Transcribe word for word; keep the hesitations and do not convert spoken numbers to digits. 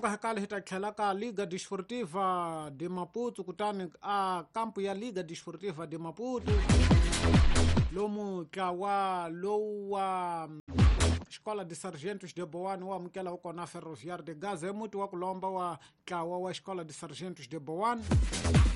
Munga hakali hita khelaka Liga Desportiva de Maputo kutani a kampu ya Liga Desportiva de Maputo lomu kawa lowa Escola de Sargentos de Boane wa mkela huko na Ferroviário de Gaza mutu wa kulomba wa kawa wa Escola de Sargentos de Boane